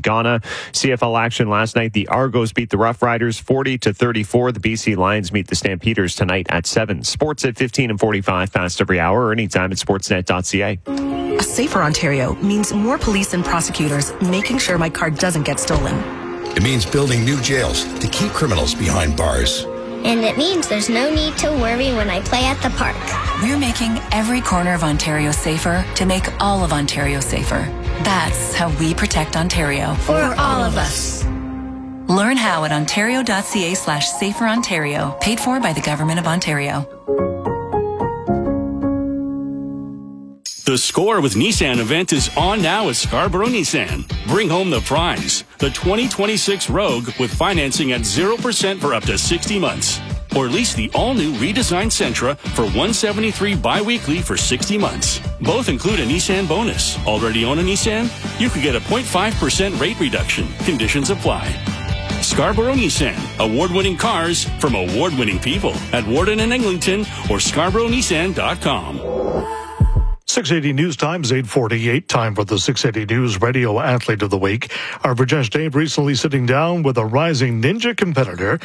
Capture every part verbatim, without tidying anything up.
Ghana. C F L action last night. The Argos beat the Rough Riders forty to thirty-four. The B C Lions meet the Stampeders tonight at seven. Sports at fifteen and forty-five, fast every hour, or anytime at sportsnet dot c a. A safer Ontario means more police and prosecutors making sure my car doesn't get stolen. It means building new jails to keep criminals behind bars. And it means there's no need to worry when I play at the park. We're making every corner of Ontario safer to make all of Ontario safer. That's how we protect Ontario. For all of us. Learn how at ontario.ca slash safer Ontario. Paid for by the Government of Ontario. The Score with Nissan event is on now at Scarborough Nissan. Bring home the prize, the twenty twenty-six Rogue with financing at zero percent for up to sixty months. Or lease the all-new redesigned Sentra for one hundred seventy-three dollars bi-weekly for sixty months. Both include a Nissan bonus. Already own a Nissan? You could get a zero point five percent rate reduction. Conditions apply. Scarborough Nissan. Award-winning cars from award-winning people at Warden and Eglinton or scarborough nissan dot com. six eighty News Times, eight forty-eight. Time for the six eighty News Radio Athlete of the Week. Our Brajesh Dave recently sitting down with a rising ninja competitor.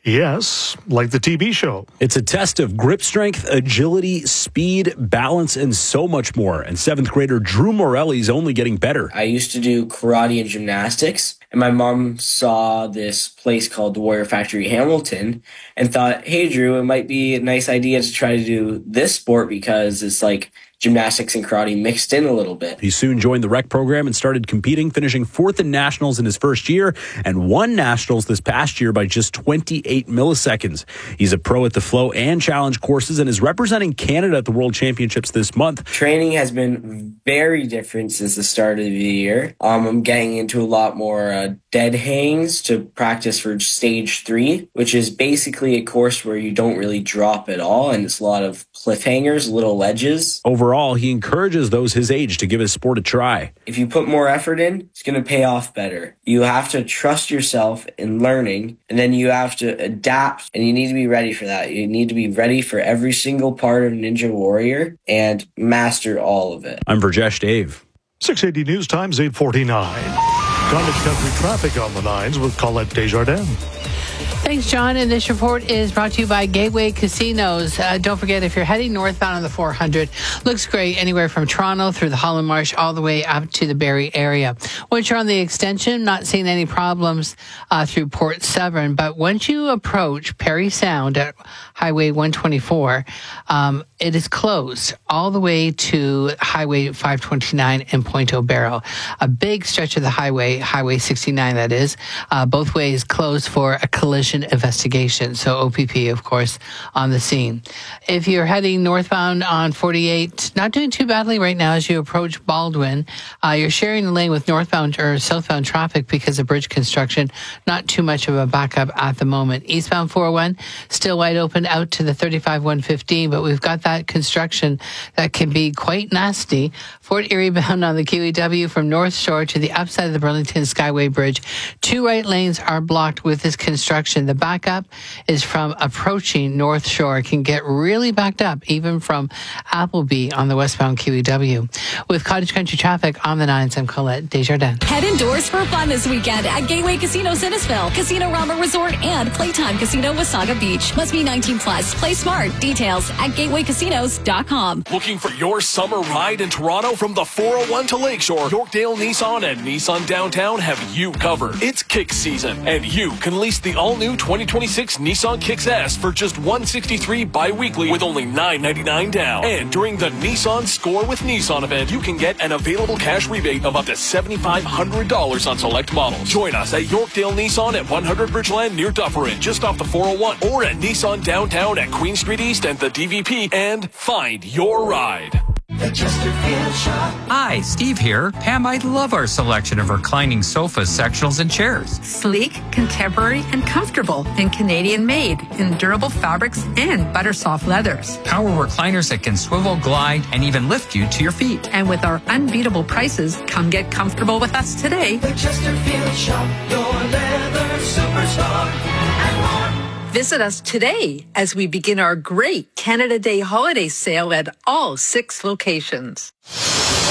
Yes, like the T V show. It's a test of grip strength, agility, speed, balance, and so much more. And seventh grader Drew Morelli is only getting better. I used to do karate and gymnastics, and my mom saw this place called the Warrior Factory Hamilton and thought, hey, Drew, it might be a nice idea to try to do this sport because it's like gymnastics and karate mixed in a little bit. He soon joined the rec program and started competing, finishing fourth in nationals in his first year and won nationals this past year by just twenty-eight milliseconds. He's a pro at the Flow and Challenge courses and is representing Canada at the World Championships this month. Training has been very different since the start of the year. Um, I'm getting into a lot more uh, dead hangs to practice for stage three, which is basically a course where you don't really drop at all, and it's a lot of cliffhangers, little ledges. Overall, he encourages those his age to give his sport a try. If you put more effort in, it's going to pay off better. You have to trust yourself in learning, and then you have to adapt, and you need to be ready for that. You need to be ready for every single part of Ninja Warrior and master all of it. I'm Brajesh Dave. six eighty News Times, eight forty-nine. Cottage Country traffic on the nines with Colette Desjardins. Thanks, John. And this report is brought to you by Gateway Casinos. Uh, don't forget, if you're heading northbound on the four hundred, looks great anywhere from Toronto through the Holland Marsh all the way up to the Barrie area. Once you're on the extension, not seeing any problems uh, through Port Severn. But once you approach Parry Sound at Highway one twenty-four, um, it is closed all the way to Highway five twenty-nine in Point O'Barrow. A big stretch of the highway, Highway sixty-nine that is, uh, both ways closed for a collision investigation. So O P P, of course, on the scene. If you're heading northbound on forty-eight, not doing too badly right now as you approach Baldwin. Uh, you're sharing the lane with northbound or southbound traffic because of bridge construction. Not too much of a backup at the moment. Eastbound four oh one, still wide open out to the thirty-five one fifteen, but we've got that construction that can be quite nasty. Fort Erie bound on the Q E W from North Shore to the upside of the Burlington Skyway Bridge. Two right lanes are blocked with this construction. The backup is from approaching North Shore. It can get really backed up, even from Appleby on the westbound Q E W. With Cottage Country traffic on the nines, I'm Colette Desjardins. Head indoors for fun this weekend at Gateway Casino Cinnisville, Casino Rama Resort, and Playtime Casino Wasaga Beach. Must be nineteen plus. Play smart. Details at gateway casinos dot com. Looking for your summer ride in Toronto from the four oh one to Lakeshore? Yorkdale Nissan and Nissan Downtown have you covered. It's kick season, and you can lease the all-new twenty twenty-six Nissan Kicks S for just one hundred sixty-three dollars bi-weekly with only nine ninety-nine down. And during the Nissan Score with Nissan event, you can get an available cash rebate of up to seven thousand five hundred dollars on select models. Join us at Yorkdale Nissan at one hundred Bridgeland near Dufferin, just off the four oh one, or at Nissan Downtown at Queen Street East and the D V P, and find your ride. The Chesterfield Shop. Hi, Steve here. Pam, I love our selection of reclining sofas, sectionals, and chairs. Sleek, contemporary, and comfortable, and Canadian made in durable fabrics and butter soft leathers. Power recliners that can swivel, glide, and even lift you to your feet. And with our unbeatable prices, come get comfortable with us today. The Chesterfield Shop, your leather superstar, and more. Visit us today as we begin our great Canada Day holiday sale at all six locations.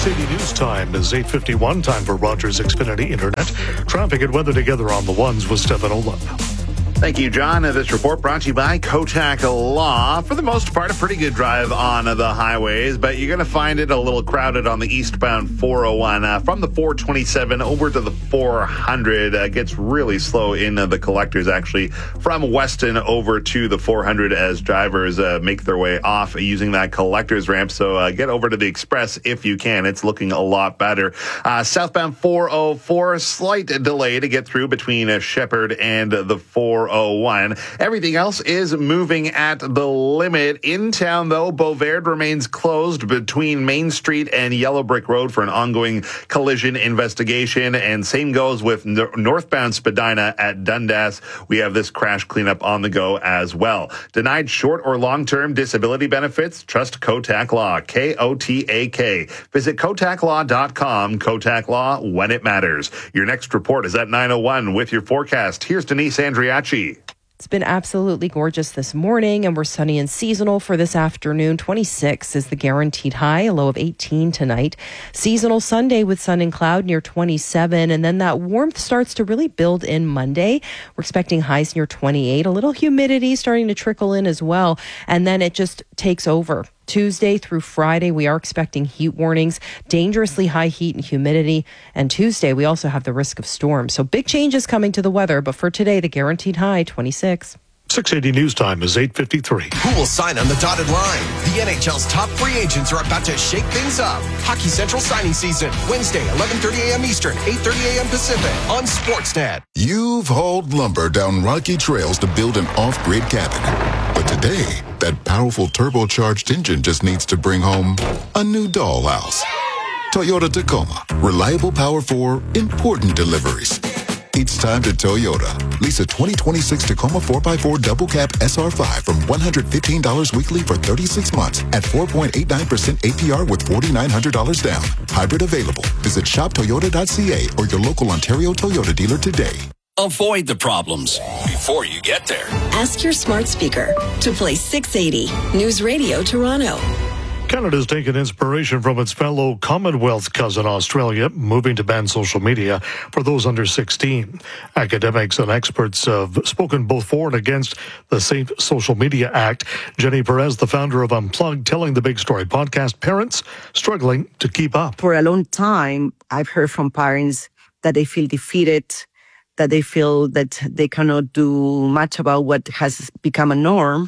six eighty News Time is eight fifty-one. Time for Rogers Xfinity Internet. Traffic and weather together on the ones with Stefan Olaf. Thank you, John. This report brought to you by Kotak Law. For the most part, a pretty good drive on the highways, but you're going to find it a little crowded on the eastbound four oh one. Uh, from the four twenty-seven over to the four hundred, uh, gets really slow in uh, the collectors, actually, from Weston over to the four hundred as drivers uh, make their way off using that collectors ramp. So uh, get over to the express if you can. It's looking a lot better. Uh, southbound four oh four, slight delay to get through between uh, Shepherd and uh, the four oh one. Everything else is moving at the limit. In town, though, Beauvais remains closed between Main Street and Yellow Brick Road for an ongoing collision investigation. And same goes with n- northbound Spadina at Dundas. We have this crash cleanup on the go as well. Denied short or long-term disability benefits? Trust Kotak Law. K O T A K. Visit kotak law dot com. Kotak Law, when it matters. Your next report is at nine oh one with your forecast. Here's Denise Andriachi. It's been absolutely gorgeous this morning, and we're sunny and seasonal for this afternoon. twenty-six is the guaranteed high, a low of eighteen tonight. Seasonal Sunday with sun and cloud near twenty-seven, and then that warmth starts to really build in Monday. We're expecting highs near twenty-eight, a little humidity starting to trickle in as well, and then it just takes over. Tuesday through Friday, we are expecting heat warnings, dangerously high heat and humidity. And Tuesday, we also have the risk of storms. So big changes coming to the weather. But for today, the guaranteed high, twenty-six. six eighty News Time is eight fifty-three. Who will sign on the dotted line? The N H L's top free agents are about to shake things up. Hockey Central signing season, Wednesday, eleven thirty a.m. Eastern, eight thirty a.m. Pacific on Sportsnet. You've hauled lumber down rocky trails to build an off-grid cabin. But today, that powerful turbocharged engine just needs to bring home a new dollhouse. Toyota Tacoma. Reliable power for important deliveries. It's time to Toyota. Lease a twenty twenty-six Tacoma four by four double cab S R five from one hundred fifteen dollars weekly for thirty-six months at four point eight nine percent A P R with four thousand nine hundred dollars down. Hybrid available. Visit shop toyota dot c a or your local Ontario Toyota dealer today. Avoid the problems before you get there. Ask your smart speaker to play six eighty News Radio Toronto. Canada's taken inspiration from its fellow Commonwealth cousin Australia, moving to ban social media for those under sixteen. Academics and experts have spoken both for and against the Safe Social Media Act. Jenny Perez, the founder of Unplugged, telling the Big Story podcast, parents struggling to keep up. For a long time, I've heard from parents that they feel defeated, that they feel that they cannot do much about what has become a norm.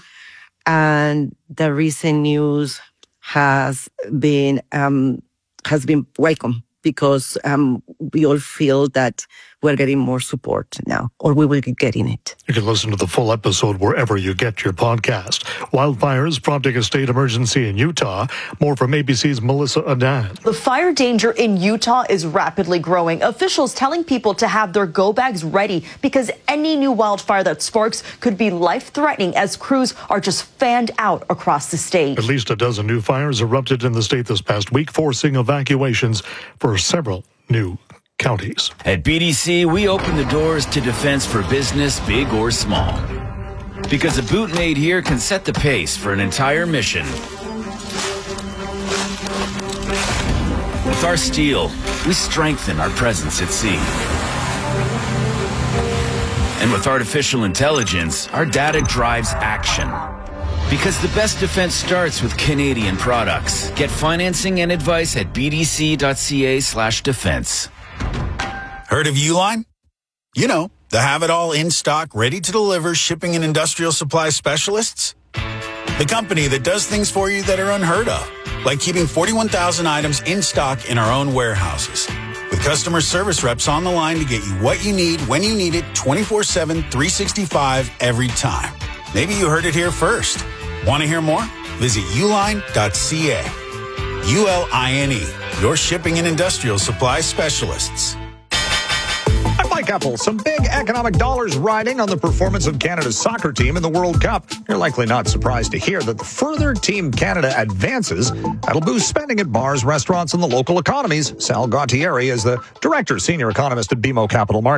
And the recent news has been um, has been welcome because um, we all feel that we're getting more support now, or we will be getting it. You can listen to the full episode wherever you get your podcast. Wildfires prompting a state emergency in Utah. More from A B C's Melissa Adan. The fire danger in Utah is rapidly growing. Officials telling people to have their go bags ready because any new wildfire that sparks could be life-threatening as crews are just fanned out across the state. At least a dozen new fires erupted in the state this past week, forcing evacuations for several new counties. At B D C, we open the doors to defense for business, big or small. Because a boot made here can set the pace for an entire mission. With our steel, we strengthen our presence at sea. And with artificial intelligence, our data drives action. Because the best defense starts with Canadian products. Get financing and advice at bdc.ca slash defense. Heard of Uline? You know, the have-it-all in-stock, ready-to-deliver shipping and industrial supply specialists. The company that does things for you that are unheard of, like keeping forty-one thousand items in stock in our own warehouses. With customer service reps on the line to get you what you need, when you need it, twenty-four seven, three sixty-five, every time. Maybe you heard it here first. Want to hear more? Visit uline dot c a. U L I N E, your shipping and industrial supply specialists. I'm Mike Apple. Some big economic dollars riding on the performance of Canada's soccer team in the World Cup. You're likely not surprised to hear that the further Team Canada advances, that'll boost spending at bars, restaurants, and the local economies. Sal Gautieri is the director, senior economist at B M O Capital Markets.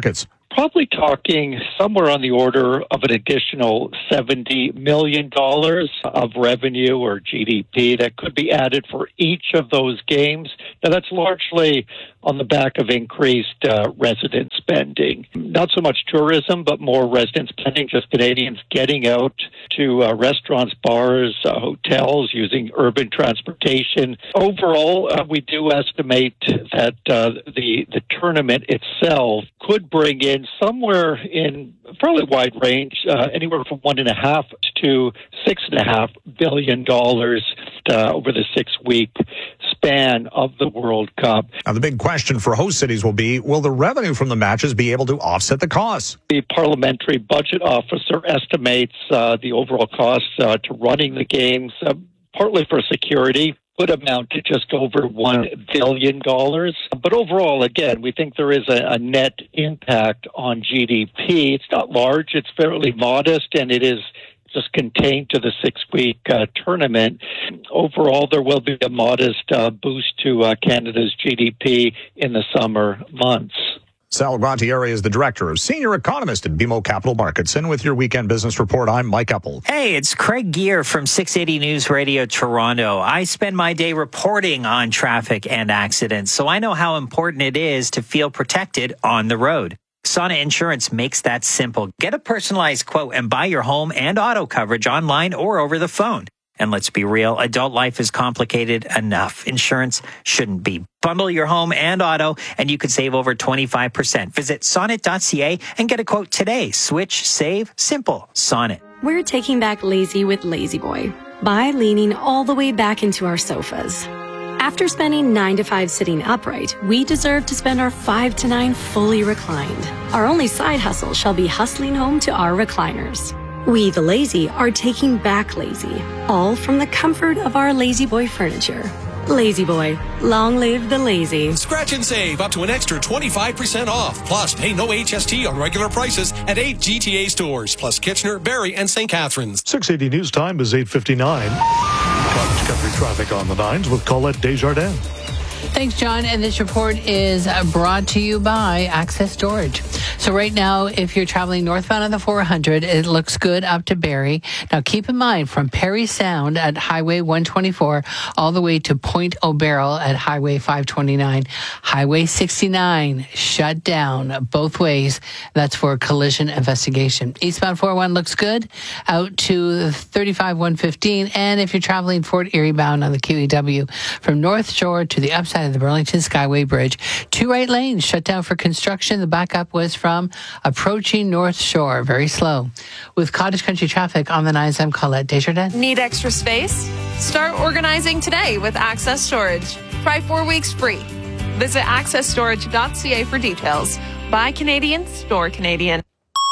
probably talking somewhere on the order of an additional seventy million dollars of revenue or G D P that could be added for each of those games. Now, that's largely on the back of increased uh, resident spending. Not so much tourism, but more resident spending, just Canadians getting out to uh, restaurants, bars, uh, hotels, using urban transportation. Overall, uh, we do estimate that uh, the, the tournament itself could bring in somewhere in a fairly wide range, uh, anywhere from one and a half to six and a half billion dollars uh, over the six-week span of the World Cup. Now, the big question for host cities will be, will the revenue from the matches be able to offset the costs? The parliamentary budget officer estimates uh, the overall costs uh, to running the games, uh, partly for security, would amount to just over one billion dollars. But overall, again, we think there is a, a net impact on G D P. It's not large, it's fairly modest, and it is just contained to the six-week uh, tournament. Overall, there will be a modest uh, boost to uh, Canada's G D P in the summer months. Sal Grantieri is the director of senior economist at B M O Capital Markets. And with your weekend business report, I'm Mike Eppel. Hey, it's Craig Gear from six eighty News Radio Toronto. I spend my day reporting on traffic and accidents, so I know how important it is to feel protected on the road. Sonnet Insurance makes that simple. Get a personalized quote and buy your home and auto coverage online or over the phone. And let's be real, adult life is complicated enough. Insurance shouldn't be. Bundle your home and auto, and you could save over twenty-five percent. Visit sonnet dot c a and get a quote today. Switch, save, simple. Sonnet. We're taking back lazy with Lazy Boy by leaning all the way back into our sofas. After spending nine to five sitting upright, we deserve to spend our five to nine fully reclined. Our only side hustle shall be hustling home to our recliners. We, the lazy, are taking back lazy, all from the comfort of our Lazy Boy furniture. Lazy Boy, long live the lazy. Scratch and save up to an extra twenty-five percent off. Plus, pay no H S T on regular prices at eight G T A stores, plus Kitchener, Barrie, and Saint Catharines. six eighty News Time is eight fifty-nine. Cottage Country traffic on the nines with Colette Desjardins. Thanks, John. And this report is brought to you by Access Storage. So right now, if you're traveling northbound on the four hundred, it looks good up to Barrie. Now, keep in mind, from Perry Sound at Highway one twenty-four all the way to Point O'Barrel at Highway five twenty-nine. Highway sixty-nine shut down both ways. That's for collision investigation. Eastbound four oh one looks good out to thirty-five one fifteen. And if you're traveling Fort Erie bound on the Q E W from North Shore to the upside of the Burlington Skyway Bridge, two right lanes shut down for construction. The backup was from approaching North Shore. Very slow. With Cottage Country traffic on the nines, I'm Colette Desjardins. Need extra space? Start organizing today with Access Storage. Try four weeks free. Visit access storage dot c a for details. Buy Canadian, store Canadian.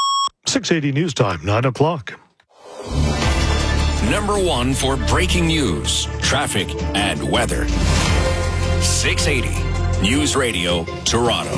six eighty News Time, nine o'clock. Number one for breaking news, traffic, and weather. six eighty News Radio Toronto.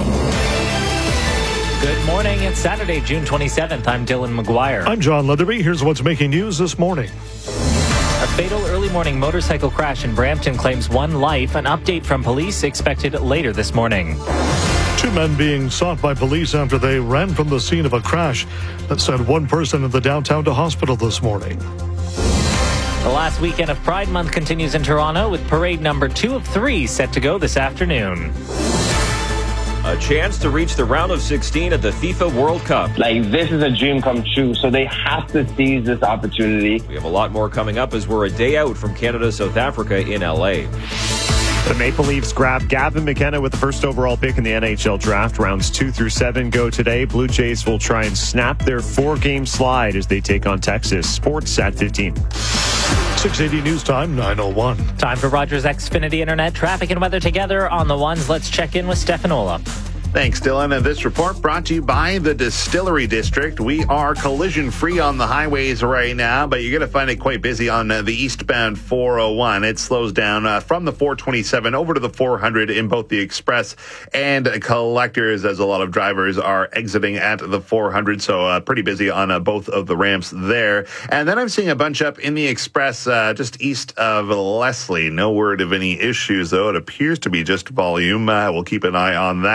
Good morning. It's Saturday, June twenty-seventh. I'm Dylan McGuire. I'm John Leatherby. Here's what's making news this morning. A fatal early morning motorcycle crash in Brampton claims one life. An update from police expected later this morning. Two men being sought by police after they ran from the scene of a crash that sent one person in the downtown to hospital this morning. The last weekend of Pride Month continues in Toronto with parade number two of three set to go this afternoon. A chance to reach the round of sixteen at the FIFA World Cup. Like, this is a dream come true, so they have to seize this opportunity. We have a lot more coming up as we're a day out from Canada-South Africa in L A. The Maple Leafs grab Gavin McKenna with the first overall pick in the N H L draft. Rounds two through seven go today. Blue Jays will try and snap their four-game slide as they take on Texas. Sports at fifteen. six eighty News Time, nine oh one. Time for Rogers Xfinity Internet traffic and weather together on the ones. Let's check in with Stefan Olaf. Thanks, Dylan. And this report brought to you by the Distillery District. We are collision-free on the highways right now, but you're going to find it quite busy on uh, the eastbound four oh one. It slows down uh, from the four twenty-seven over to the four hundred in both the express and collectors, as a lot of drivers are exiting at the four hundred. So uh, pretty busy on uh, both of the ramps there. And then I'm seeing a bunch up in the express uh, just east of Leslie. No word of any issues, though. It appears to be just volume. Uh, we'll keep an eye on that.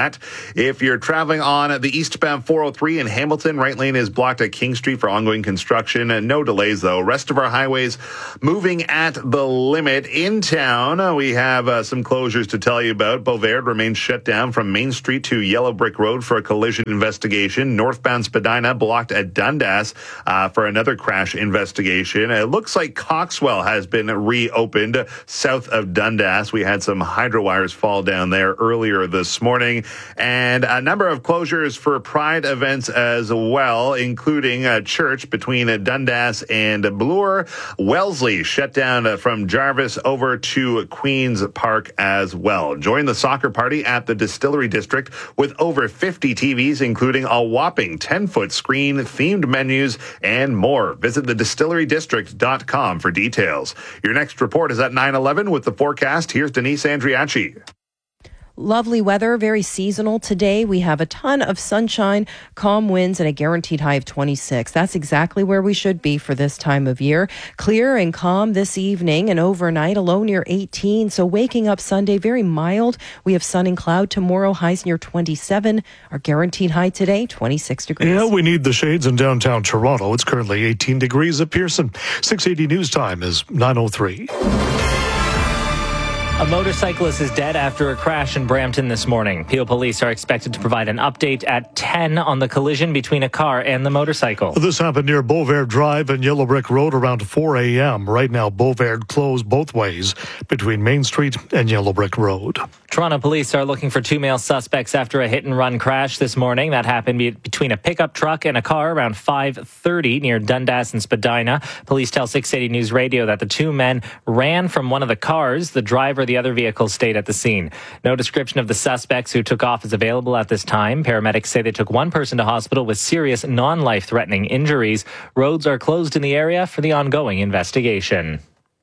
If you're traveling on the eastbound four oh three in Hamilton, right lane is blocked at King Street for ongoing construction. And no delays, though. Rest of our highways moving at the limit. In town, uh, we have uh, some closures to tell you about. Beauvert remains shut down from Main Street to Yellow Brick Road for a collision investigation. Northbound Spadina blocked at Dundas uh, for another crash investigation. It looks like Coxwell has been reopened south of Dundas. We had some hydro wires fall down there earlier this morning. And a number of closures for Pride events as well, including a church between Dundas and Bloor. Wellesley shut down from Jarvis over to Queen's Park as well. Join the soccer party at the Distillery District with over fifty T Vs, including a whopping ten-foot screen, themed menus, and more. Visit the distillery district dot com for details. Your next report is at nine eleven with the forecast. Here's Denise Andriachi. Lovely weather, very seasonal today. We have a ton of sunshine, calm winds, and a guaranteed high of twenty-six. That's exactly where we should be for this time of year. Clear and calm this evening and overnight, a low near eighteen. So waking up Sunday, very mild. We have sun and cloud tomorrow, highs near twenty-seven. Our guaranteed high today, twenty-six degrees. Yeah, we need the shades in downtown Toronto. It's currently eighteen degrees at Pearson. six eighty News Time is nine oh three. A motorcyclist is dead after a crash in Brampton this morning. Peel Police are expected to provide an update at ten on the collision between a car and the motorcycle. This happened near Beauvert Drive and Yellow Brick Road around four a.m. Right now, Beauvert closed both ways between Main Street and Yellow Brick Road. Toronto police are looking for two male suspects after a hit-and-run crash this morning. That happened be- between a pickup truck and a car around five thirty near Dundas and Spadina. Police tell six eighty News Radio that the two men ran from one of the cars. The driver the other vehicle stayed at the scene. No description of the suspects who took off is available at this time. Paramedics say they took one person to hospital with serious non-life-threatening injuries. Roads are closed in the area for the ongoing investigation.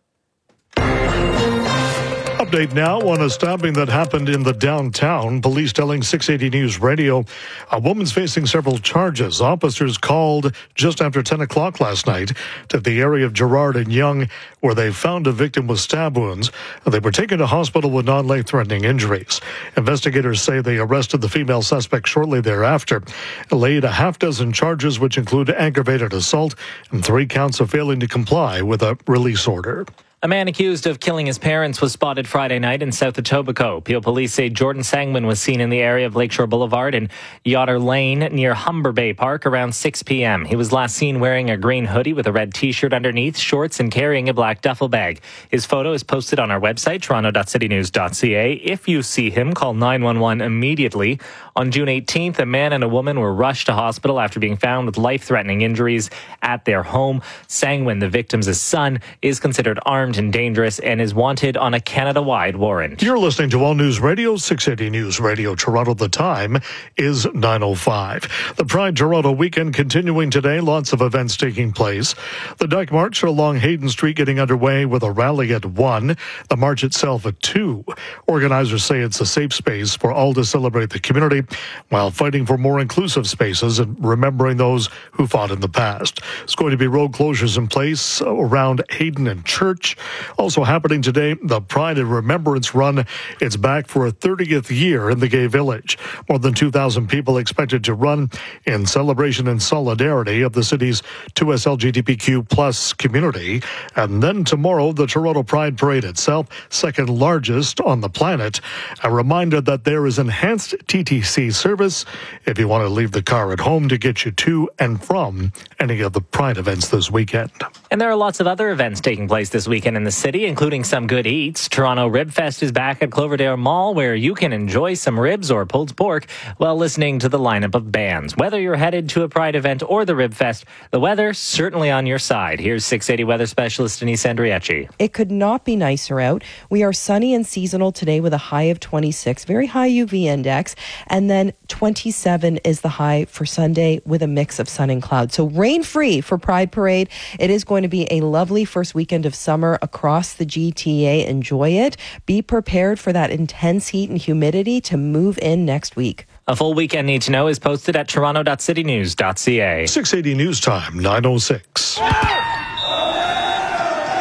Update now on a stabbing that happened in the downtown. Police telling six eighty News Radio a woman's facing several charges. Officers called just after ten o'clock last night to the area of Gerrard and Yonge, where they found a victim with stab wounds. They were taken to hospital with non-life-threatening injuries. Investigators say they arrested the female suspect shortly thereafter, laid a half dozen charges, which include aggravated assault and three counts of failing to comply with a release order. A man accused of killing his parents was spotted Friday night in south Etobicoke. Peel police say Jordan Sangman was seen in the area of Lakeshore Boulevard and Yoder Lane near Humber Bay Park around six p.m. He was last seen wearing a green hoodie with a red t-shirt underneath, shorts, and carrying a black duffel bag. His photo is posted on our website, toronto dot city news dot c a. If you see him, call nine one one immediately. On June eighteenth, a man and a woman were rushed to hospital after being found with life-threatening injuries at their home. Sangman, the victim's son, is considered armed and dangerous and is wanted on a Canada-wide warrant. You're listening to All News Radio, six eighty News Radio Toronto. The time is nine oh five. The Pride Toronto weekend continuing today. Lots of events taking place. The Dyke March along Hayden Street getting underway with a rally at one. The march itself at two. Organizers say it's a safe space for all to celebrate the community while fighting for more inclusive spaces and remembering those who fought in the past. It's going to be road closures in place around Hayden and Church. Also happening today, the Pride and Remembrance Run. It's back for a thirtieth year in the Gay Village. More than two thousand people expected to run in celebration and solidarity of the city's two S L G B T Q plus community. And then tomorrow, the Toronto Pride Parade itself, second largest on the planet. A reminder that there is enhanced T T C service if you want to leave the car at home to get you to and from any of the Pride events this weekend. And there are lots of other events taking place this weekend in the city, including some good eats. Toronto Rib Fest is back at Cloverdale Mall, where you can enjoy some ribs or pulled pork while listening to the lineup of bands. Whether you're headed to a Pride event or the Rib Fest, the weather's certainly on your side. Here's six eighty weather specialist Denise Andriachi. It could not be nicer out. We are sunny and seasonal today with a high of twenty-six, very high U V index, and then twenty-seven is the high for Sunday with a mix of sun and cloud. So rain-free for Pride Parade. It is going to be a lovely first weekend of summer across the G T A. Enjoy it. Be prepared for that intense heat and humidity to move in next week. A full weekend need to know is posted at toronto dot city news dot c a. six eighty News Time, nine oh six.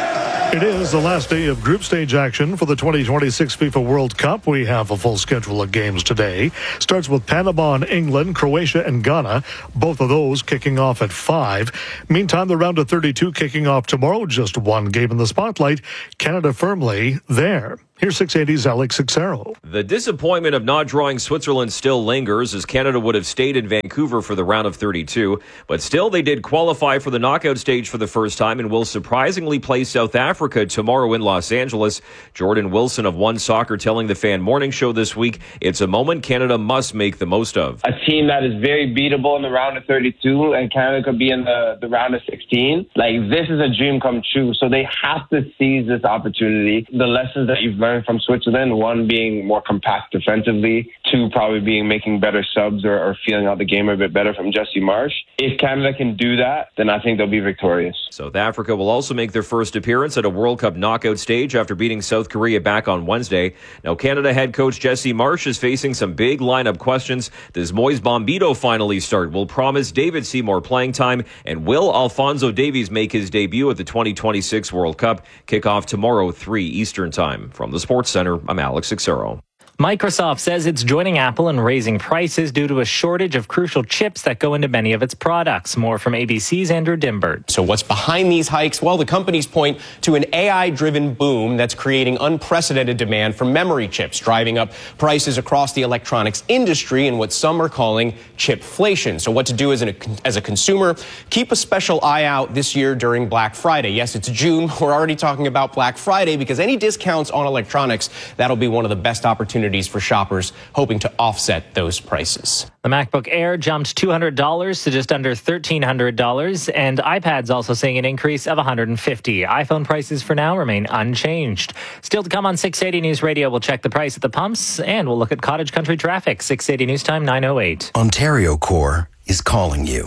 It is the last day of group stage action for the twenty twenty-six FIFA World Cup. We have a full schedule of games today. Starts with Panama and England, Croatia and Ghana, both of those kicking off at five. Meantime, the round of thirty-two kicking off tomorrow. Just one game in the spotlight. Canada firmly there. Here's six eighty's Alex Sixero. The disappointment of not drawing Switzerland still lingers, as Canada would have stayed in Vancouver for the round of thirty-two. But still, they did qualify for the knockout stage for the first time and will surprisingly play South Africa tomorrow in Los Angeles. Jordan Wilson of One Soccer telling the Fan Morning Show this week, it's a moment Canada must make the most of. A team that is very beatable in the round of thirty-two, and Canada could be in the, the round of sixteen. Like, this is a dream come true, so they have to seize this opportunity. The lessons that you've learned from Switzerland, one being more compact defensively, two probably being making better subs or, or feeling out the game a bit better from Jesse Marsch. If Canada can do that, then I think they'll be victorious. South Africa will also make their first appearance at a World Cup knockout stage after beating South Korea back on Wednesday. Now, Canada head coach Jesse Marsch is facing some big lineup questions. Does Moise Bombito finally start? Will promise David Seymour playing time? And will Alphonso Davies make his debut at the twenty twenty-six World Cup? Kickoff tomorrow, three Eastern Time. From the Sports Center, I'm Alex Sixero. Microsoft says it's joining Apple in raising prices due to a shortage of crucial chips that go into many of its products. More from A B C's Andrew Dimbert. So what's behind these hikes? Well, the companies point to an A I-driven boom that's creating unprecedented demand for memory chips, driving up prices across the electronics industry in what some are calling chipflation. So what to do as, an, as a consumer? Keep a special eye out this year during Black Friday. Yes, it's June. We're already talking about Black Friday because any discounts on electronics, that'll be one of the best opportunities for shoppers hoping to offset those prices. The MacBook Air jumped two hundred dollars to just under thirteen hundred dollars, and iPad's also seeing an increase of one hundred fifty dollars. iPhone prices for now remain unchanged. Still to come on six eighty News Radio, we'll check the price at the pumps, and we'll look at cottage country traffic. six eighty News Time, nine oh eight. Ontario Corps is calling you.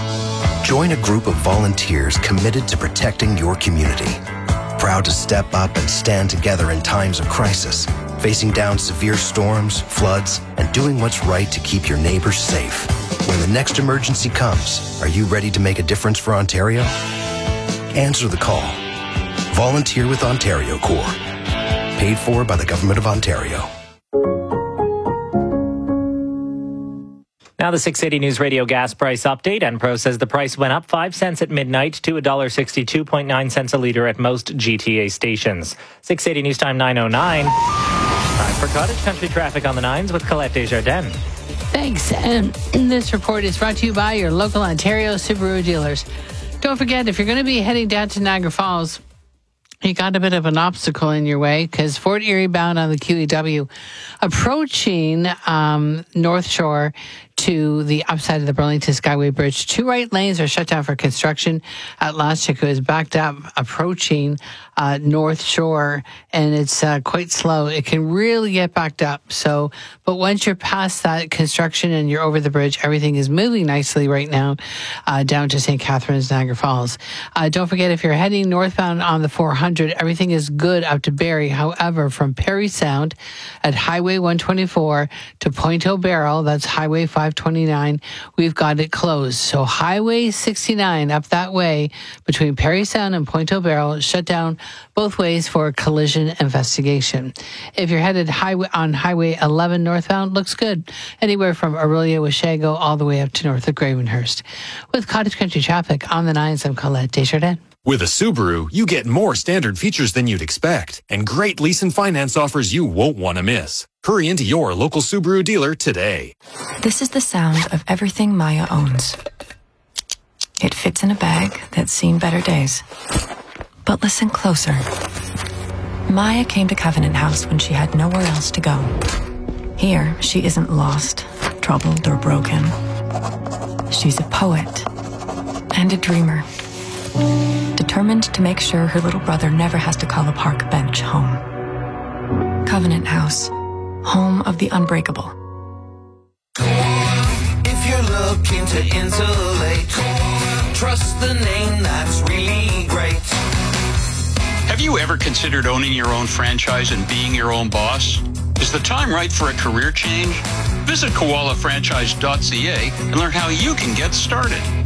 Join a group of volunteers committed to protecting your community. Proud to step up and stand together in times of crisis, facing down severe storms, floods, and doing what's right to keep your neighbors safe. When the next emergency comes, are you ready to make a difference for Ontario? Answer the call. Volunteer with Ontario Corps. Paid for by the Government of Ontario. Now the six eighty News Radio gas price update. Enpro says the price went up five cents at midnight to one dollar sixty-two point nine cents a litre at most G T A stations. six eighty News Time, nine oh nine. Time for cottage country traffic on the nines with Colette Desjardins. Thanks. And this report is brought to you by your local Ontario Subaru dealers. Don't forget, if you're going to be heading down to Niagara Falls, you got a bit of an obstacle in your way because Fort Erie bound on the Q E W approaching um, North Shore to the upside of the Burlington Skyway Bridge. Two right lanes are shut down for construction at Las Chico is backed up approaching uh, North Shore, and it's uh, quite slow. It can really get backed up. So, but once you're past that construction and you're over the bridge, everything is moving nicely right now uh, down to Saint Catharines, Niagara Falls. Uh, don't forget, if you're heading northbound on the four hundred, everything is good up to Barrie. However, from Perry Sound at Highway one twenty-four to Point O'Barrel, that's Highway five twenty-nine, we've got it closed. So Highway sixty-nine up that way between Perry Sound and Point O'Barrel shut down both ways for collision investigation. If you're headed highway on Highway eleven northbound, looks good. Anywhere from Orillia, Washago, all the way up to north of Gravenhurst. With cottage country traffic on the nines, I'm Colette Desjardins. With a Subaru, you get more standard features than you'd expect and great lease and finance offers you won't want to miss. Hurry into your local Subaru dealer today. This is the sound of everything Maya owns. It fits in a bag that's seen better days. But listen closer. Maya came to Covenant House when she had nowhere else to go. Here, she isn't lost, troubled, or broken. She's a poet and a dreamer, determined to make sure her little brother never has to call a park bench home. Covenant House, home of the unbreakable. If you're looking to insulate, trust the name that's really great. Have you ever considered owning your own franchise and being your own boss? Is the time right for a career change? Visit koala franchise dot c a and learn how you can get started.